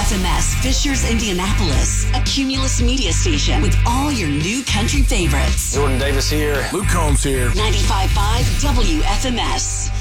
WFMS Fishers, Indianapolis, a Cumulus media station with all your new country favorites. Jordan Davis here. Luke Combs here. 95.5 WFMS.